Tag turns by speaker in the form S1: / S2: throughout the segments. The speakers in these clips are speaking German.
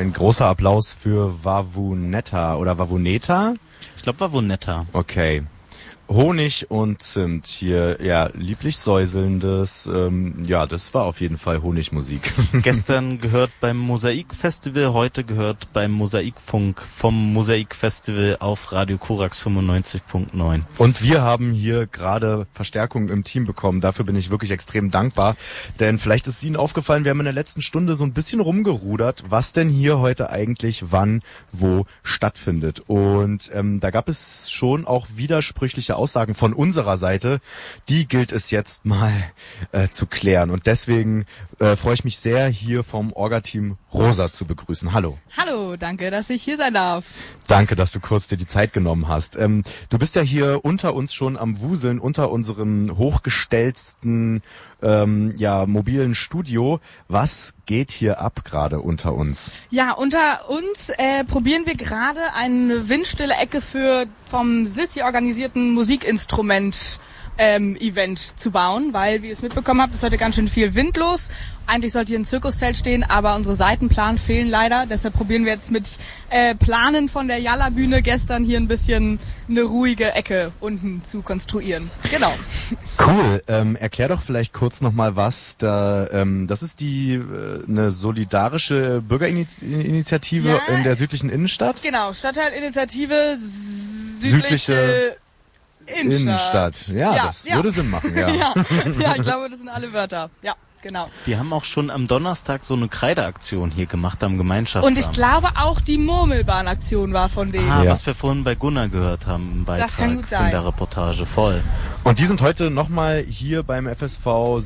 S1: ein großer Applaus für Wawuneta oder Wawuneta?
S2: Ich glaube Wawuneta.
S1: Okay. Honig und Zimt hier, ja, lieblich säuselndes, das war auf jeden Fall Honigmusik.
S2: Gestern gehört beim Mosaikfestival, heute gehört beim Mosaikfunk vom Mosaikfestival auf Radio Korax 95.9.
S1: Und wir haben hier gerade Verstärkung im Team bekommen, dafür bin ich wirklich extrem dankbar, denn vielleicht ist Ihnen aufgefallen, wir haben in der letzten Stunde so ein bisschen rumgerudert, was denn hier heute eigentlich wann, wo stattfindet. Und da gab es schon auch widersprüchliche Aussagen von unserer Seite, die gilt es jetzt mal zu klären. Und deswegen freue ich mich sehr, hier vom Orga-Team Rosa zu begrüßen. Hallo.
S3: Hallo, danke, dass ich hier sein darf.
S1: Danke, dass du kurz dir die Zeit genommen hast. Du bist ja hier unter uns schon am Wuseln, unter unserem hochgestellten mobilen Studio. Was geht hier ab gerade unter uns?
S3: Ja, unter uns probieren wir gerade eine windstille Ecke für vom Sissi organisierten Musikinstrument Event zu bauen, weil, wie ihr es mitbekommen habt, ist heute ganz schön viel Wind los. Eigentlich sollte hier ein Zirkuszelt stehen, aber unsere Seitenplan fehlen leider. Deshalb probieren wir jetzt mit Planen von der Jalla-Bühne gestern hier ein bisschen eine ruhige Ecke unten zu konstruieren. Genau.
S1: Cool. Erklär doch vielleicht kurz nochmal was. Das ist eine solidarische Bürgerinitiative in der südlichen Innenstadt?
S3: Genau, Stadtteilinitiative südliche Innenstadt.
S1: Ja, das würde Sinn machen, ja.
S3: Ja, ich glaube, das sind alle Wörter. Ja, genau.
S2: Wir haben auch schon am Donnerstag so eine Kreideaktion hier gemacht am Gemeinschaftsabend.
S3: Und ich glaube auch die Murmelbahnaktion war von denen.
S2: Was wir vorhin bei Gunnar gehört haben im Beitrag
S3: das kann gut sein.
S2: In der Reportage, voll.
S1: Und die sind heute nochmal hier beim FSV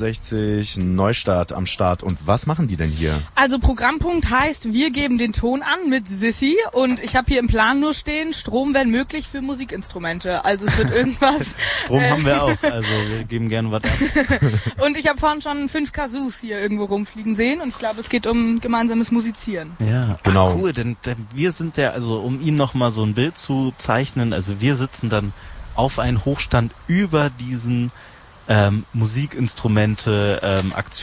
S1: 67 Neustadt am Start. Und was machen die denn hier?
S3: Also Programmpunkt heißt, wir geben den Ton an mit Sissi und ich habe hier im Plan nur stehen, Strom, wenn möglich, für Musikinstrumente. Also es wird irgendwas...
S2: Strom haben wir auch, also wir geben gerne was ab.
S3: Und ich habe vorhin schon 5 Kasus hier irgendwo rumfliegen sehen und ich glaube, es geht um gemeinsames Musizieren.
S2: Ja,
S1: genau.
S2: Cool, denn wir sind ja, also um Ihnen nochmal so ein Bild zu zeichnen, also wir sitzen dann auf einen Hochstand über diesen Musikinstrumente,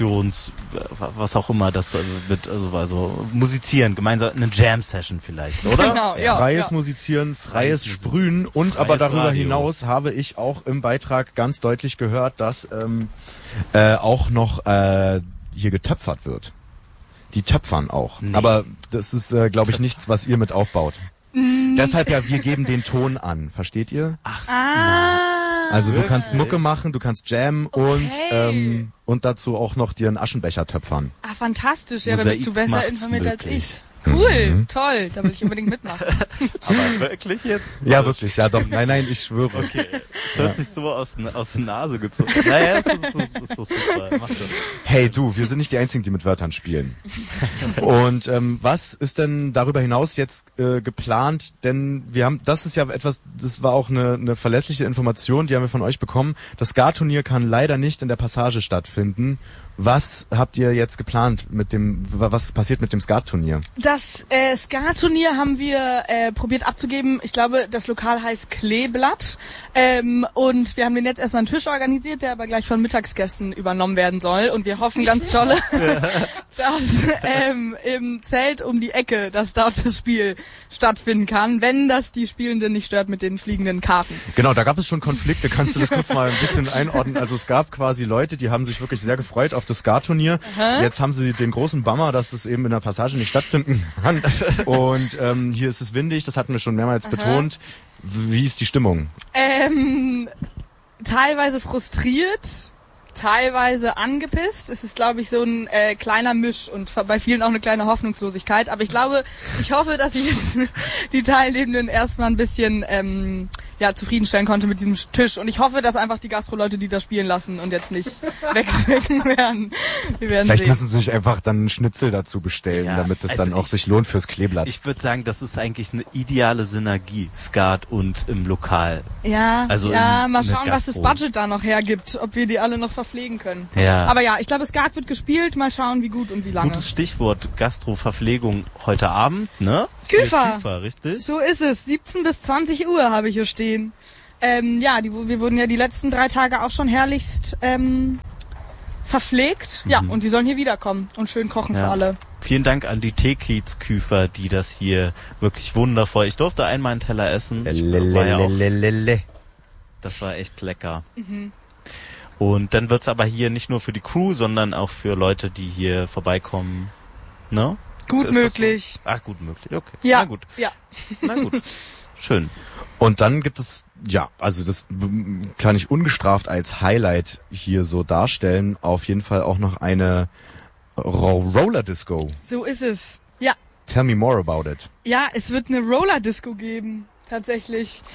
S2: was auch immer das wird, also musizieren, gemeinsam eine Jam-Session vielleicht, oder?
S3: Genau, ja.
S1: Freies Musizieren, freies Sprühen und
S2: freies
S1: aber darüber
S2: Radio.
S1: hinaus habe ich auch im Beitrag ganz deutlich gehört, dass auch noch hier getöpfert wird. Die töpfern auch.
S2: Nee.
S1: Aber das ist, glaube ich, nichts, was ihr mit aufbaut. Deshalb ja, wir geben den Ton an. Versteht ihr?
S2: Ach,
S1: Also du kannst Mucke machen, du kannst jammen
S3: Okay.
S1: und dazu auch noch dir einen Aschenbecher töpfern.
S3: Ah, fantastisch. Ja, da
S2: Mosaik
S3: bist du besser
S2: macht's
S3: informiert als
S2: möglich.
S3: ich. Cool, toll. Da will ich unbedingt mitmachen.
S2: aber wirklich jetzt?
S1: Ja, wirklich, ja doch. Nein, ich schwöre.
S2: Okay, es hört sich so aus der Nase gezogen. Naja, ist doch super. Mach das.
S1: Hey du, wir sind nicht die Einzigen, die mit Wörtern spielen. Und was ist denn darüber hinaus jetzt geplant? Denn wir haben, das ist ja etwas, das war auch eine verlässliche Information, die haben wir von euch bekommen. Das Ska-Turnier kann leider nicht in der Passage stattfinden. Was habt ihr jetzt geplant was passiert mit dem Ska-Turnier?
S3: Das Ska-Turnier haben wir probiert abzugeben. Ich glaube, das Lokal heißt Kleeblatt. Und wir haben den jetzt erstmal einen Tisch organisiert, der aber gleich von Mittagsgästen übernommen werden soll. Und wir hoffen ganz dolle, dass im Zelt um die Ecke das dort das Spiel stattfinden kann, wenn das die Spielenden nicht stört mit den fliegenden Karten.
S1: Genau, da gab es schon Konflikte. Kannst du das kurz mal ein bisschen einordnen? Also es gab quasi Leute, die haben sich wirklich sehr gefreut auf das Ska-Turnier. Jetzt haben sie den großen Bummer, dass es eben in der Passage nicht stattfinden kann. Und hier ist es windig, das hatten wir schon mehrmals betont. Wie ist die Stimmung?
S3: Teilweise frustriert, teilweise angepisst. Es ist, glaube ich, so ein kleiner Misch und bei vielen auch eine kleine Hoffnungslosigkeit. Aber ich hoffe, dass ich jetzt die Teilnehmenden erstmal ein bisschen zufriedenstellen konnte mit diesem Tisch. Und ich hoffe, dass einfach die Gastro-Leute, die da spielen lassen und jetzt nicht wegschicken werden. Wir werden
S1: Vielleicht
S3: sehen.
S1: müssen sie sich einfach dann einen Schnitzel dazu bestellen,
S2: Ja,
S1: damit es
S2: also
S1: dann auch sich lohnt fürs Kleeblatt.
S2: Ich würde sagen, das ist eigentlich eine ideale Synergie, Skat und im Lokal.
S3: Ja,
S2: Also
S3: mal
S2: in der
S3: schauen, was das
S2: Gastro.
S3: Budget da noch hergibt, ob wir die alle noch verpflegen können.
S2: Ja.
S3: Aber ja, ich glaube, Skat wird gespielt, mal schauen, wie gut und wie lange.
S2: Gutes Stichwort, Gastro-Verpflegung heute Abend, ne?
S3: Küfer.
S2: Küfer, richtig?
S3: So ist es, 17 bis 20 Uhr habe ich hier stehen. Wir wurden ja die letzten 3 Tage auch schon herrlichst verpflegt. Ja, und die sollen hier wiederkommen und schön kochen für alle.
S2: Vielen Dank an die Teekiez-Küfer, die das hier wirklich wundervoll... Ich durfte einmal einen Teller essen. Das war echt lecker. Und dann wird's aber hier nicht nur für die Crew, sondern auch für Leute, die hier vorbeikommen. Ne?
S3: Gut
S2: Ist
S3: möglich.
S2: Das so? Ach, gut möglich, okay.
S3: Ja.
S2: Na gut.
S3: Ja.
S2: Na gut. Schön.
S1: Und dann gibt es, ja, also das kann ich ungestraft als Highlight hier so darstellen, auf jeden Fall auch noch eine Roller-Disco.
S3: So ist es. Ja.
S1: Tell me more about it.
S3: Ja, es wird eine Roller-Disco geben. Tatsächlich.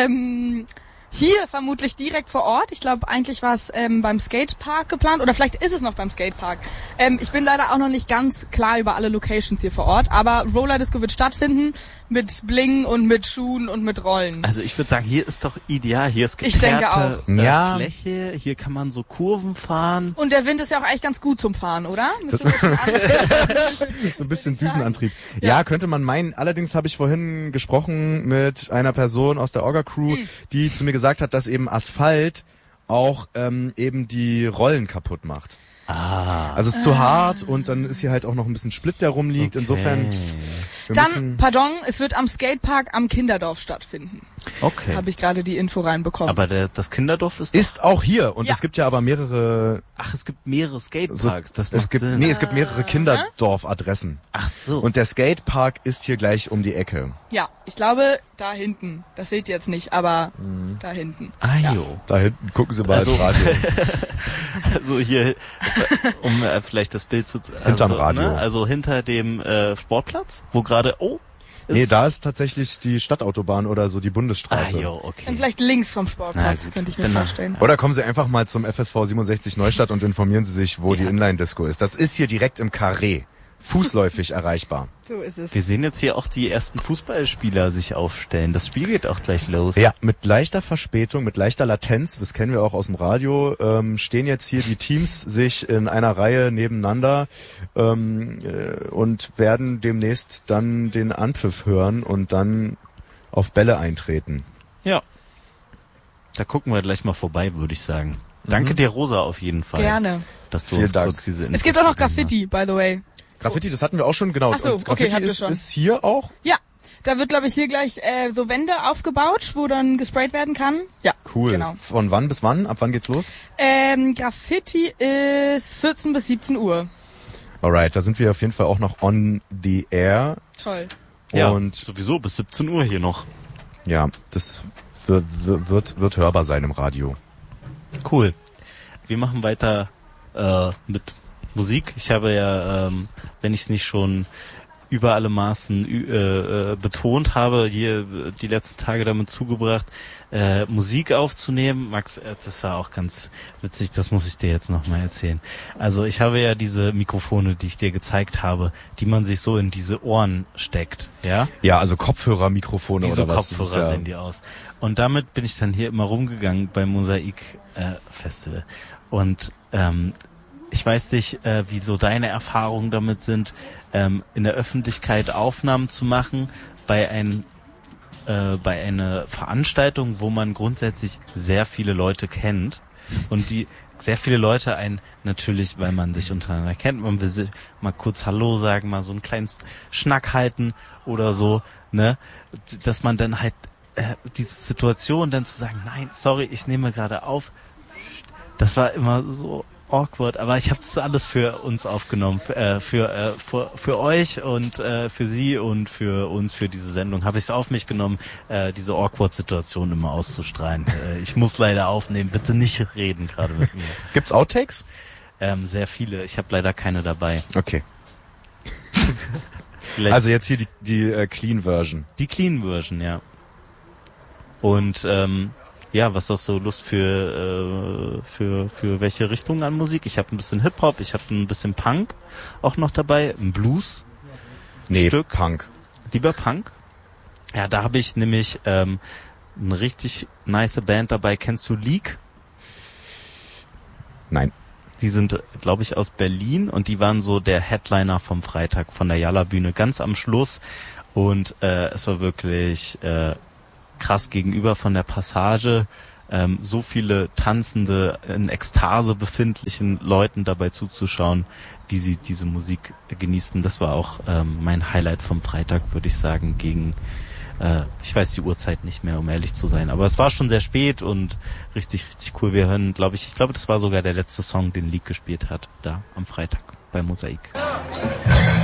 S3: Hier vermutlich direkt vor Ort. Ich glaube, eigentlich war es beim Skatepark geplant oder vielleicht ist es noch beim Skatepark. Ich bin leider auch noch nicht ganz klar über alle Locations hier vor Ort, aber Roller Disco wird stattfinden mit Bling und mit Schuhen und mit Rollen.
S2: Also ich würde sagen, hier ist doch ideal. Hier ist
S3: Ich denke auch.
S2: Fläche, hier kann man so Kurven fahren.
S3: Und der Wind ist ja auch eigentlich ganz gut zum Fahren, oder? Mit
S1: Das
S3: so ein bisschen
S1: so ein bisschen Düsenantrieb. Ja, könnte man meinen. Allerdings habe ich vorhin gesprochen mit einer Person aus der Orga-Crew, die zu mir gesagt hat, dass eben Asphalt auch eben die Rollen kaputt macht. Also es ist zu hart und dann ist hier halt auch noch ein bisschen Split, der rumliegt.
S2: Okay.
S1: Insofern...
S3: Dann, pardon, es wird am Skatepark am Kinderdorf stattfinden.
S2: Okay.
S3: Habe ich gerade die Info reinbekommen.
S2: Aber das Kinderdorf
S1: Ist auch hier und
S3: Ja.
S1: es gibt ja aber mehrere...
S2: Ach, es gibt mehrere
S1: So,
S2: Skateparks. Das
S1: es
S2: macht
S1: gibt,
S2: Sinn.
S1: nee, es gibt mehrere Kinderdorf-Adressen.
S2: Ach so.
S1: Und der Skatepark ist hier gleich um die Ecke.
S3: Ja, ich glaube, da hinten. Das seht ihr jetzt nicht, aber da hinten.
S2: jo.
S1: Da hinten gucken Sie mal
S2: Also-
S1: ins Radio.
S2: Also hier, um vielleicht das Bild zu...
S1: Hinterm Radio.
S2: Ne? Also hinter dem Sportplatz, wo gerade...
S1: Nee, da ist tatsächlich die Stadtautobahn oder so die Bundesstraße.
S2: jo, okay.
S3: Dann vielleicht links vom
S2: Na
S3: Sportplatz,
S2: gut,
S3: könnte ich mir
S2: bin da.
S3: vorstellen.
S1: Oder kommen Sie einfach mal zum FSV 67 Neustadt und informieren Sie sich, wo die Inline-Disco ist. Das ist hier direkt im Carré. Fußläufig erreichbar.
S3: So ist es.
S2: Wir sehen jetzt hier auch die ersten Fußballspieler sich aufstellen. Das Spiel geht auch gleich los.
S1: Ja, mit leichter Verspätung, mit leichter Latenz, das kennen wir auch aus dem Radio, stehen jetzt hier die Teams sich in einer Reihe nebeneinander und werden demnächst dann den Anpfiff hören und dann auf Bälle eintreten.
S2: Ja. Da gucken wir gleich mal vorbei, würde ich sagen. Danke dir, Rosa, auf jeden Fall.
S3: Gerne.
S2: Dass du
S1: Vielen
S2: uns
S1: Dank.
S2: kurz diese
S3: Es gibt auch noch
S2: Infos gegeben
S3: Graffiti, by the way.
S1: Graffiti, das hatten wir auch schon, genau.
S3: Ach so,
S1: und Graffiti
S3: okay, habt ihr schon.
S1: ist hier auch?
S3: Ja, da wird, glaube ich, hier gleich so Wände aufgebaut, wo dann gesprayt werden kann. Ja,
S1: Cool.
S3: genau.
S1: Von wann bis wann? Ab wann geht's los?
S3: Graffiti ist 14 bis 17 Uhr.
S1: Alright, da sind wir auf jeden Fall auch noch on the air.
S3: Toll.
S2: Ja,
S1: Und
S2: sowieso bis 17 Uhr hier noch.
S1: ja, das wird hörbar sein im Radio.
S2: Cool. Wir machen weiter mit Musik. Ich habe ja, wenn ich es nicht schon über alle Maßen betont habe, hier die letzten Tage damit zugebracht, Musik aufzunehmen. Max, das war auch ganz witzig, das muss ich dir jetzt nochmal erzählen. Also ich habe ja diese Mikrofone, die ich dir gezeigt habe, die man sich so in diese Ohren steckt, ja?
S1: Ja, also Kopfhörermikrofone
S2: Wie so
S1: oder was?
S2: Kopfhörer sehen die aus. Und damit bin ich dann hier immer rumgegangen beim Mosaik Festival. Und ich weiß nicht, wie so deine Erfahrungen damit sind, in der Öffentlichkeit Aufnahmen zu machen bei einer Veranstaltung, wo man grundsätzlich sehr viele Leute kennt und die sehr viele Leute einen natürlich, weil man sich untereinander kennt, man will sich mal kurz Hallo sagen, mal so einen kleinen Schnack halten oder so, ne, dass man dann halt diese Situation dann zu sagen, nein, sorry, ich nehme gerade auf, das war immer so awkward, aber ich habe das alles für uns aufgenommen, für euch und für sie und für uns, für diese Sendung habe ich es auf mich genommen, diese awkward-Situation immer auszustrahlen. Ich muss leider aufnehmen, bitte nicht reden gerade mit mir.
S1: Gibt's Outtakes?
S2: Sehr viele, ich habe leider keine dabei.
S1: Okay.
S2: Vielleicht
S1: Also jetzt hier die Clean Version.
S2: die Clean Version, ja. Und ja, was hast du Lust für welche Richtung an Musik? Ich habe ein bisschen Hip-Hop, ich habe ein bisschen Punk auch noch dabei, ein Blues.
S1: Nee,
S2: Stück.
S1: Punk.
S2: Lieber Punk? Ja, da habe ich nämlich eine richtig nice Band dabei. Kennst du Leak?
S1: Nein.
S2: Die sind, glaube ich, aus Berlin und die waren so der Headliner vom Freitag von der Jalla-Bühne ganz am Schluss. Und es war wirklich krass gegenüber von der Passage. so viele tanzende, in Ekstase befindlichen Leuten dabei zuzuschauen, wie sie diese Musik genießen. Das war auch mein Highlight vom Freitag, würde ich sagen, gegen, ich weiß die Uhrzeit nicht mehr, um ehrlich zu sein, aber es war schon sehr spät und richtig, richtig cool. Wir hören, glaube ich, das war sogar der letzte Song, den Leak gespielt hat, da am Freitag bei Mosaik.